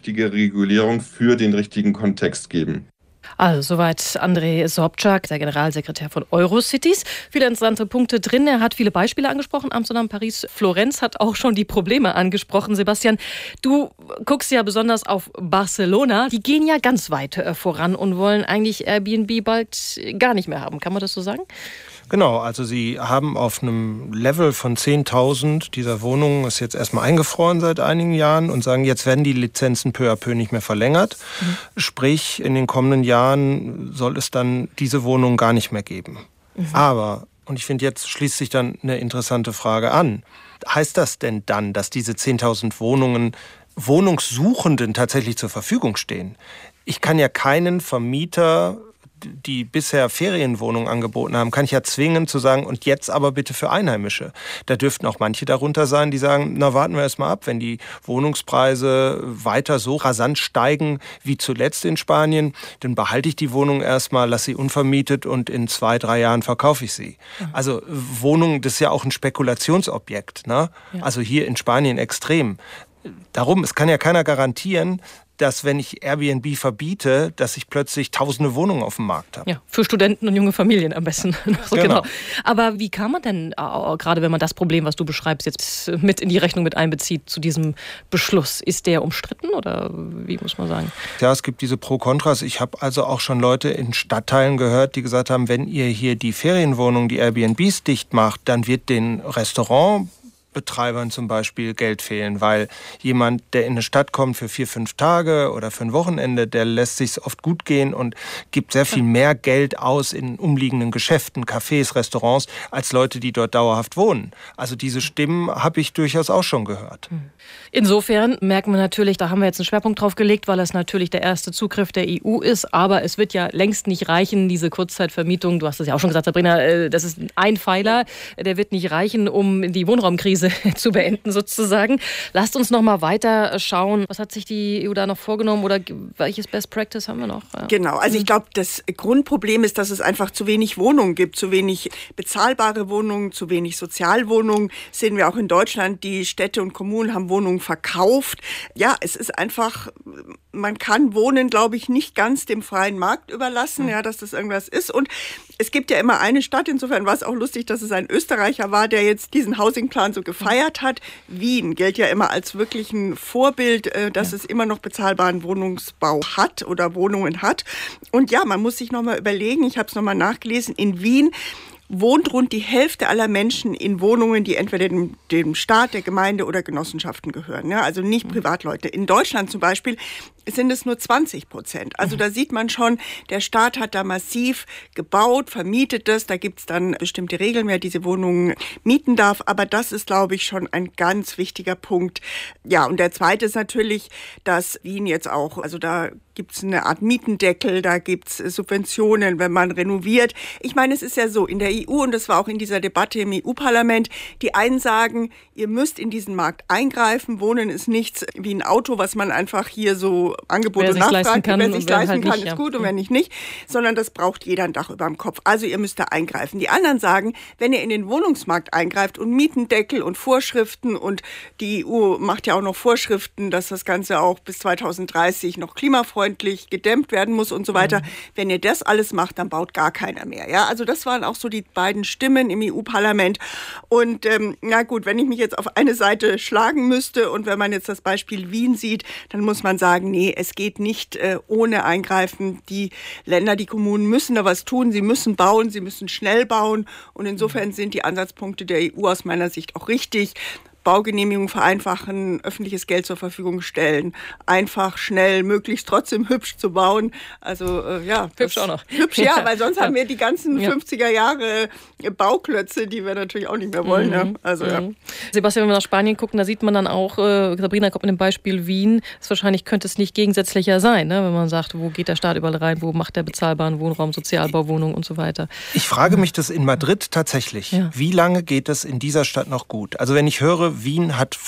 richtige Regulierung für den richtigen Kontext geben. Also soweit Andrej Sobczak, der Generalsekretär von Eurocities. Viele interessante Punkte drin. Er hat viele Beispiele angesprochen. Amsterdam, Paris, Florenz hat auch schon die Probleme angesprochen. Sebastian, du guckst ja besonders auf Barcelona. Die gehen ja ganz weit voran und wollen eigentlich Airbnb bald gar nicht mehr haben. Kann man das so sagen? Genau, also sie haben auf einem Level von 10.000 dieser Wohnungen, ist jetzt erstmal eingefroren seit einigen Jahren, und sagen, jetzt werden die Lizenzen peu à peu nicht mehr verlängert. Sprich, in den kommenden Jahren soll es dann diese Wohnungen gar nicht mehr geben. Aber, und ich finde, jetzt schließt sich dann eine interessante Frage an, heißt das denn dann, dass diese 10.000 Wohnungen Wohnungssuchenden tatsächlich zur Verfügung stehen? Ich kann ja keinen Vermieter, die bisher Ferienwohnungen angeboten haben, kann ich ja zwingen zu sagen, und jetzt aber bitte für Einheimische. Da dürften auch manche darunter sein, die sagen, na warten wir erst mal ab, wenn die Wohnungspreise weiter so rasant steigen wie zuletzt in Spanien, dann behalte ich die Wohnung erstmal, lasse sie unvermietet und in 2-3 Jahren verkaufe ich sie. Also Wohnungen, das ist ja auch ein Spekulationsobjekt, ne? Ja. Also hier in Spanien extrem. Darum, es kann ja keiner garantieren, dass wenn ich Airbnb verbiete, dass ich plötzlich tausende Wohnungen auf dem Markt habe. Ja, für Studenten und junge Familien am besten. So, genau. Aber wie kann man denn, gerade wenn man das Problem, was du beschreibst, jetzt mit in die Rechnung mit einbezieht, zu diesem Beschluss? Ist der umstritten oder wie muss man sagen? Ja, es gibt diese Pro-Kontras. Ich habe also auch schon Leute in Stadtteilen gehört, die gesagt haben, wenn ihr hier die Ferienwohnungen, die Airbnbs dicht macht, dann wird den Restaurantbetreibern zum Beispiel Geld fehlen, weil jemand, der in eine Stadt kommt für 4-5 Tage oder für ein Wochenende, der lässt sich's oft gut gehen und gibt sehr viel mehr Geld aus in umliegenden Geschäften, Cafés, Restaurants, als Leute, die dort dauerhaft wohnen. Also diese Stimmen habe ich durchaus auch schon gehört. Insofern merken wir natürlich, da haben wir jetzt einen Schwerpunkt drauf gelegt, weil das natürlich der erste Zugriff der EU ist, aber es wird ja längst nicht reichen, diese Kurzzeitvermietung, du hast es ja auch schon gesagt, Sabrina, das ist ein Pfeiler, der wird nicht reichen, um die Wohnraumkrise zu beenden sozusagen. Lasst uns noch mal weiter schauen. Was hat sich die EU da noch vorgenommen oder welches Best Practice haben wir noch? Ja. Genau, also ich glaube, das Grundproblem ist, dass es einfach zu wenig Wohnungen gibt, zu wenig bezahlbare Wohnungen, zu wenig Sozialwohnungen. Das sehen wir auch in Deutschland. Die Städte und Kommunen haben Wohnungen verkauft. Ja, es ist einfach, man kann Wohnen, glaube ich, nicht ganz dem freien Markt überlassen, ja, dass das irgendwas ist. Und es gibt ja immer eine Stadt, insofern war es auch lustig, dass es ein Österreicher war, der jetzt diesen Housingplan so gefeiert hat. Wien gilt ja immer als wirklich ein Vorbild, dass es immer noch bezahlbaren Wohnungsbau hat oder Wohnungen hat. Und ja, man muss sich nochmal überlegen, ich habe es nochmal nachgelesen, in Wien wohnt rund die Hälfte aller Menschen in Wohnungen, die entweder dem Staat, der Gemeinde oder Genossenschaften gehören. Ja, also nicht Privatleute. In Deutschland zum Beispiel sind es nur 20%. Also da sieht man schon, der Staat hat da massiv gebaut, vermietet das. Da gibt es dann bestimmte Regeln, wer diese Wohnungen mieten darf. Aber das ist, glaube ich, schon ein ganz wichtiger Punkt. Ja, und der zweite ist natürlich, dass Wien jetzt auch, also da gibt es eine Art Mietendeckel, da gibt es Subventionen, wenn man renoviert. Ich meine, es ist ja so, in der EU, und das war auch in dieser Debatte im EU-Parlament, die einen sagen, ihr müsst in diesen Markt eingreifen. Wohnen ist nichts wie ein Auto, was man einfach hier so Angebot und Nachfrage, wer sich leisten kann, ist gut und wer nicht, sondern das braucht jeder ein Dach über dem Kopf. Also ihr müsst da eingreifen. Die anderen sagen, wenn ihr in den Wohnungsmarkt eingreift und Mietendeckel und Vorschriften, und die EU macht ja auch noch Vorschriften, dass das Ganze auch bis 2030 noch klimafreundlich gedämmt werden muss und so weiter. Wenn ihr das alles macht, dann baut gar keiner mehr. Ja, also das waren auch so die beiden Stimmen im EU-Parlament. Und na gut, wenn ich mich jetzt auf eine Seite schlagen müsste und wenn man jetzt das Beispiel Wien sieht, dann muss man sagen, nee, es geht nicht ohne Eingreifen. Die Länder, die Kommunen müssen da was tun. Sie müssen bauen, sie müssen schnell bauen. Und insofern sind die Ansatzpunkte der EU aus meiner Sicht auch richtig. Baugenehmigung vereinfachen, öffentliches Geld zur Verfügung stellen, einfach, schnell, möglichst trotzdem hübsch zu bauen. Also ja. Hübsch auch noch. Hübsch, ja, weil sonst haben wir die ganzen 50er Jahre Bauklötze, die wir natürlich auch nicht mehr wollen. Ja. Also, ja. Sebastian, wenn wir nach Spanien gucken, da sieht man dann auch, Sabrina kommt mit dem Beispiel Wien, wahrscheinlich könnte es nicht gegensätzlicher sein, ne? Wenn man sagt, wo geht der Staat überall rein, wo macht der bezahlbaren Wohnraum, Sozialbauwohnungen und so weiter. Ich frage mich das in Madrid tatsächlich. Ja. Wie lange geht es in dieser Stadt noch gut? Also wenn ich höre, Wien hat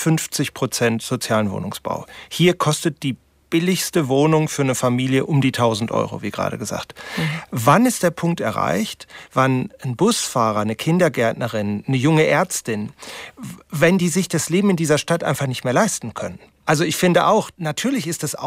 50% sozialen Wohnungsbau. Hier kostet die billigste Wohnung für eine Familie um die 1.000 Euro, wie gerade gesagt. Wann ist der Punkt erreicht, wann ein Busfahrer, eine Kindergärtnerin, eine junge Ärztin, wenn die sich das Leben in dieser Stadt einfach nicht mehr leisten können? Also ich finde auch, natürlich ist das auch